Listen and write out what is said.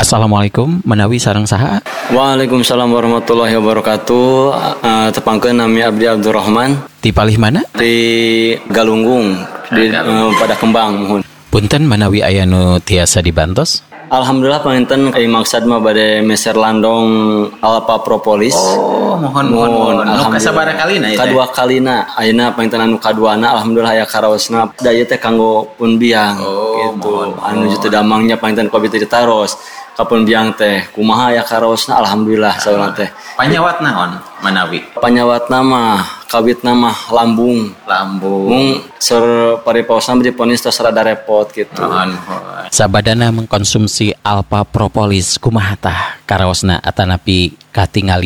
Assalamualaikum, menawi sareng saha? Waalaikumsalam warahmatullahi wabarakatuh. Tepangkeun nami Abdi Abdurrahman Di palih mana? di Galunggung di pada Kembang mohon. Punten menawi aya nu tiasa dibantos? Alhamdulillah panginten maksad mah bade meser landong Alpha Propolis. Oh, mohon. Kasabaraha kalina eta? Kadua kalina. Ayeuna panginten anu kaduana alhamdulillah aya karaosna. Da ieu teh kanggo pun biang gitu. Anu teu damangnya panginten kobi teh ditaros. Kapun biang teh kumaha aya karaosna alhamdulillah saurang teh. Panyawat naon menawi? Panyawatna mah kawitna mah lambung. Mung sur paripaosna diponis tos rada repot gitu. Sabadana mengkonsumsi Alpha Propolis kumaha tah karaosna atanapi katingali